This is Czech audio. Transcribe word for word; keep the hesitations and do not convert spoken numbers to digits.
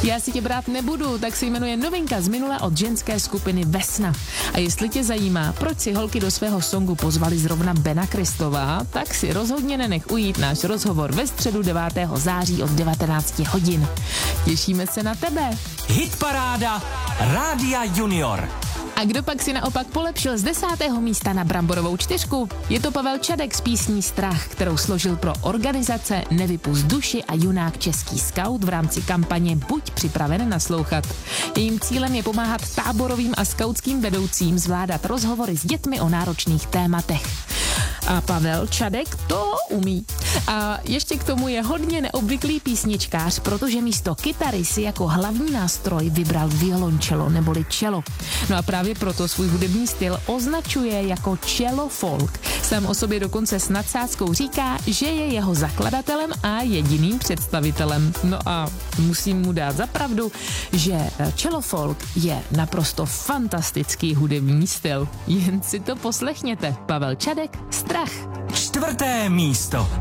Já si tě brát nebudu, tak se jmenuje novinka z minula od ženské skupiny Vesna. A jestli tě zajímá, proč si holky do svého songu pozvali zrovna Bena Kristová, tak si rozhodně nenech ujít náš rozhovor ve středu devátého září od devatenáct hodin. Těšíme se na tebe. Hitparáda Rádia Junior. A kdo pak si naopak polepšil z desátého místa na bramborovou čtyřku? Je to Pavel Čadek s písní Strach, kterou složil pro organizace Nevypust duši a junák Český skaut v rámci kampaně Buď připraven naslouchat. Jejím cílem je pomáhat táborovým a skautským vedoucím zvládat rozhovory s dětmi o náročných tématech. A Pavel Čadek to umí. A ještě k tomu je hodně neobvyklý písničkář, protože místo kytary si jako hlavní nástroj vybral violoncello neboli cello. No a právě proto svůj hudební styl označuje jako cello folk. Sám o sobě dokonce s nadsázkou říká, že je jeho zakladatelem a jediným představitelem. No a musím mu dát za pravdu, že cello folk je naprosto fantastický hudební styl. Jen si to poslechněte. Pavel Čadek, Strach. Čtvrté místo.